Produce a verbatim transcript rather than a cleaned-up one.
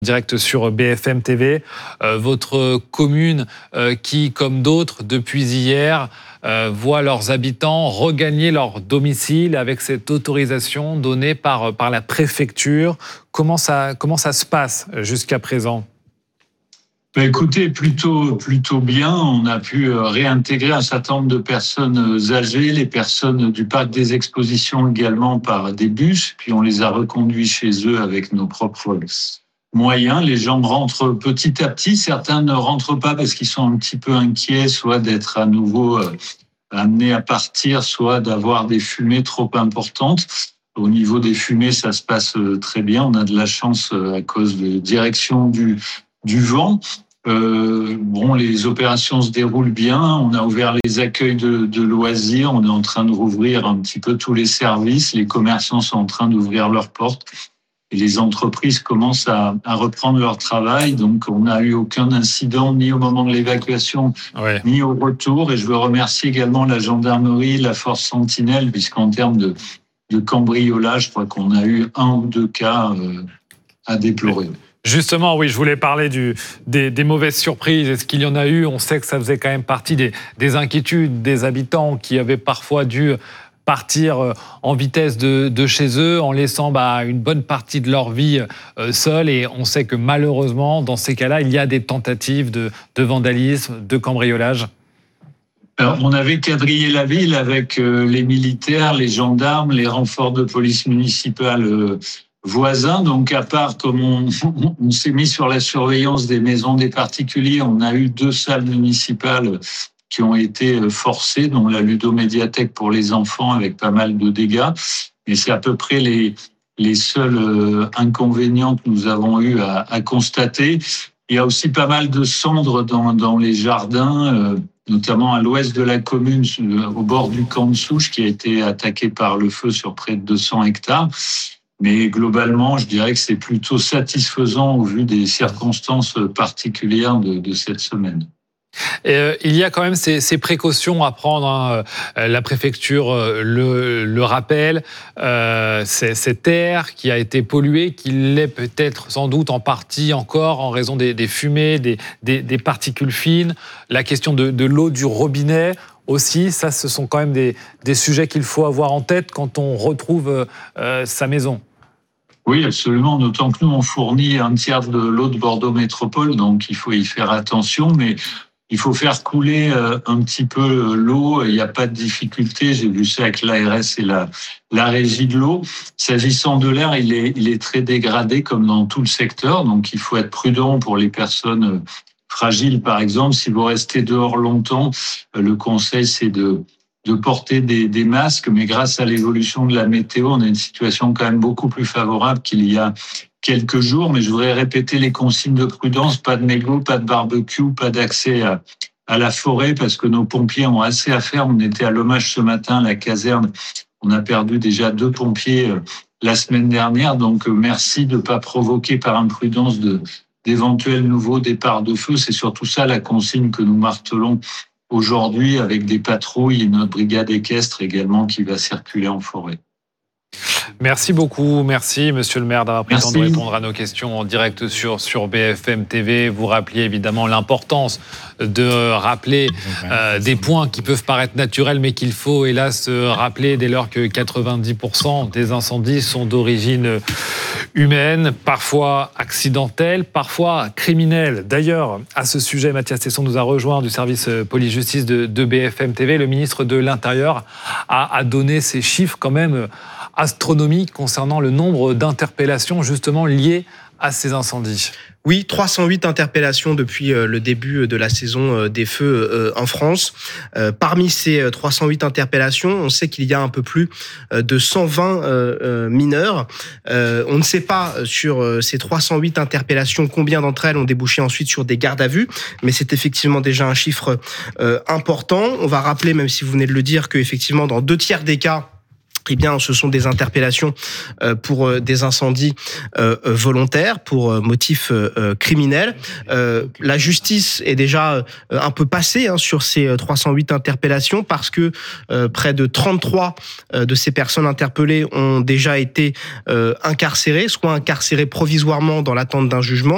Direct sur B F M T V, euh, votre commune euh, qui, comme d'autres, depuis hier, euh, voit leurs habitants regagner leur domicile avec cette autorisation donnée par, par la préfecture. Comment ça, comment ça se passe jusqu'à présent ? Ben écoutez, plutôt, plutôt bien. On a pu réintégrer un certain nombre de personnes âgées, les personnes du parc des expositions également par des bus, puis on les a reconduits chez eux avec nos propres moyens. Les gens rentrent petit à petit. Certains ne rentrent pas parce qu'ils sont un petit peu inquiets, soit d'être à nouveau amenés à partir, soit d'avoir des fumées trop importantes. Au niveau des fumées, ça se passe très bien. On a de la chance à cause de direction du, du vent. Euh, bon, les opérations se déroulent bien. On a ouvert les accueils de, de loisirs. On est en train de rouvrir un petit peu tous les services. Les commerçants sont en train d'ouvrir leurs portes. Et les entreprises commencent à, à reprendre leur travail. Donc, on n'a eu aucun incident, ni au moment de l'évacuation, ouais. ni au retour. Et je veux remercier également la gendarmerie, la force Sentinelle, puisqu'en termes de, de cambriolage, je crois qu'on a eu un ou deux cas euh, à déplorer. Justement, oui, je voulais parler du, des, des mauvaises surprises. Est-ce qu'il y en a eu ? On sait que ça faisait quand même partie des, des inquiétudes des habitants qui avaient parfois dû partir en vitesse de, de chez eux en laissant bah, une bonne partie de leur vie euh, seule. Et on sait que malheureusement, dans ces cas-là, il y a des tentatives de, de vandalisme, de cambriolage. Alors, on avait quadrillé la ville avec euh, les militaires, les gendarmes, les renforts de police municipale euh, voisins. Donc, à part comme on, on, on s'est mis sur la surveillance des maisons des particuliers, on a eu deux salles municipales qui ont été forcés, dont la ludomédiathèque pour les enfants avec pas mal de dégâts. Et c'est à peu près les, les seuls inconvénients que nous avons eu à, à constater. Il y a aussi pas mal de cendres dans, dans les jardins, euh, notamment à l'ouest de la commune, au bord du camp de Souche, qui a été attaqué par le feu sur près de deux cents hectares. Mais globalement, je dirais que c'est plutôt satisfaisant au vu des circonstances particulières de, de cette semaine. Euh, il y a quand même ces, ces précautions à prendre. Hein. La préfecture euh, le, le rappelle. Euh, c'est cette air qui a été pollué, qui l'est peut-être sans doute en partie encore en raison des, des fumées, des, des, des particules fines. La question de, de l'eau du robinet aussi, ça, ce sont quand même des, des sujets qu'il faut avoir en tête quand on retrouve euh, sa maison. Oui, absolument. D'autant que nous, on fournit un tiers de l'eau de Bordeaux Métropole, donc il faut y faire attention. Mais il faut faire couler un petit peu l'eau, il n'y a pas de difficulté. J'ai vu ça avec l'A R S et la, la régie de l'eau. S'agissant de l'air, il est, il est très dégradé comme dans tout le secteur, donc il faut être prudent pour les personnes fragiles, par exemple. Si vous restez dehors longtemps, le conseil, c'est de, de porter des, des masques, mais grâce à l'évolution de la météo, on a une situation quand même beaucoup plus favorable qu'il y a quelques jours, mais je voudrais répéter les consignes de prudence, pas de mégots, pas de barbecue, pas d'accès à, à la forêt, parce que nos pompiers ont assez à faire. On était à l'hommage ce matin à la caserne, on a perdu déjà deux pompiers la semaine dernière, donc merci de ne pas provoquer par imprudence de, d'éventuels nouveaux départs de feu. C'est surtout ça la consigne que nous martelons aujourd'hui avec des patrouilles et notre brigade équestre également qui va circuler en forêt. Merci beaucoup, merci Monsieur le maire d'avoir pris le temps de répondre à nos questions en direct sur, sur B F M T V. Vous rappeliez évidemment l'importance de rappeler euh, des points qui peuvent paraître naturels mais qu'il faut hélas rappeler dès lors que quatre-vingt-dix pour cent des incendies sont d'origine humaine, parfois accidentelle, parfois criminelle. D'ailleurs, à ce sujet, Mathias Tesson nous a rejoint du service police-justice de, de B F M T V. Le ministre de l'Intérieur a, a donné ces chiffres quand même astronomiques concernant le nombre d'interpellations justement liées à ces incendies. Oui, trois cent huit interpellations depuis le début de la saison des feux en France. Parmi ces trois cent huit interpellations, on sait qu'il y a un peu plus de cent vingt mineurs. On ne sait pas sur ces trois cent huit interpellations combien d'entre elles ont débouché ensuite sur des gardes à vue, mais c'est effectivement déjà un chiffre important. On va rappeler, même si vous venez de le dire, qu'effectivement dans deux tiers des cas, eh bien, ce sont des interpellations pour des incendies volontaires, pour motifs criminels. La justice est déjà un peu passée sur ces trois cent huit interpellations parce que près de trente-trois de ces personnes interpellées ont déjà été incarcérées, soit incarcérées provisoirement dans l'attente d'un jugement,